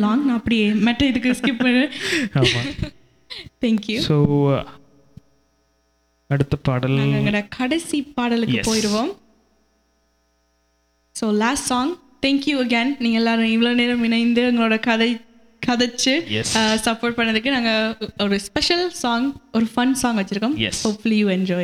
Long. நான் அப்படியே மெட்ட இதுக்கு ஸ்கிப் பண்ணு. ஆமாம். தேங்க்யூ. ஸோ அடுத்த பாடல் நாங்கள் எங்களோட கடைசி பாடலுக்கு போயிடுவோம். So last song. Thank you again. நீங்கள் எல்லாரும் இவ்வளோ நேரம் இணைந்து எங்களோட கதைச்சு சப்போர்ட் பண்ணதுக்கு. நாங்கள் ஒரு ஸ்பெஷல் சாங், ஒரு ஃபன் சாங் வச்சுருக்கோம். Hopefully you enjoy.